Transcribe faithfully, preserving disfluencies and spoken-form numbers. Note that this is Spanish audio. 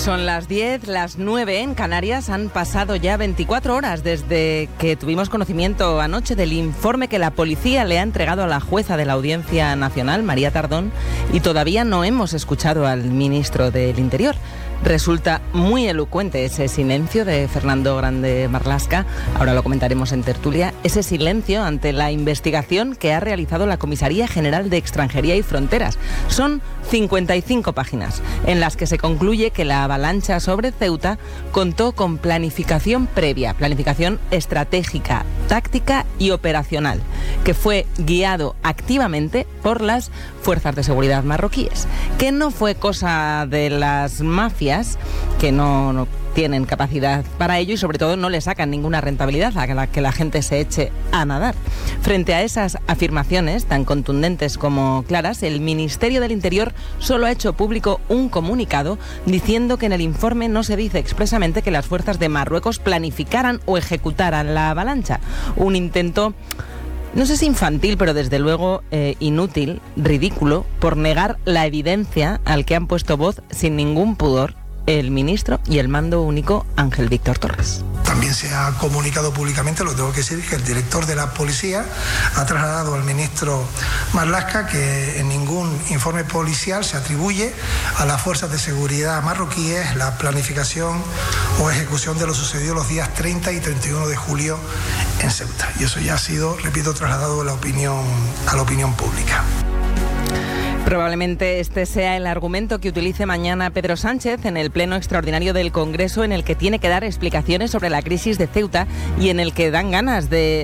Son las diez, las nueve en Canarias. Han pasado ya veinticuatro horas desde que tuvimos conocimiento anoche del informe que la policía le ha entregado a la jueza de la Audiencia Nacional, María Tardón, y todavía no hemos escuchado al ministro del Interior. Resulta muy elocuente ese silencio de Fernando Grande Marlaska, ahora lo comentaremos en tertulia, ese silencio ante la investigación que ha realizado la Comisaría General de Extranjería y Fronteras. Son cincuenta y cinco páginas, en las que se concluye que la avalancha sobre Ceuta contó con planificación previa, planificación estratégica, táctica y operacional, que fue guiado activamente por las fuerzas de seguridad marroquíes, que no fue cosa de las mafias, que no, no tienen capacidad para ello y sobre todo no le sacan ninguna rentabilidad a la que la gente se eche a nadar. Frente a esas afirmaciones tan contundentes como claras, el Ministerio del Interior solo ha hecho público un comunicado diciendo que en el informe no se dice expresamente que las fuerzas de Marruecos planificaran o ejecutaran la avalancha. Un intento, no sé si infantil, pero desde luego eh, inútil, ridículo, por negar la evidencia al que han puesto voz sin ningún pudor el ministro y el mando único Ángel Víctor Torres. También se ha comunicado públicamente, lo tengo que decir, que el director de la policía ha trasladado al ministro Marlaska que en ningún informe policial se atribuye a las fuerzas de seguridad marroquíes la planificación o ejecución de lo sucedido los días treinta y treinta y uno de julio en Ceuta. Y eso ya ha sido, repito, trasladado a la opinión, a la opinión pública. Probablemente este sea el argumento que utilice mañana Pedro Sánchez en el pleno extraordinario del Congreso, en el que tiene que dar explicaciones sobre la crisis de Ceuta y en el que dan ganas de,